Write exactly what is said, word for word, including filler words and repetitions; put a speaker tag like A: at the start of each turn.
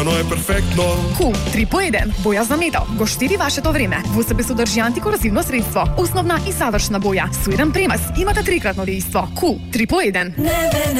A: Оно е перфектно.
B: Кул три по еден. Боја за метал. Го штиди вашето време. Во себе содржи антикорозивно средство. Основна и завршна боја. Со еден премаз имате трикратно дејство. Кул три по еден.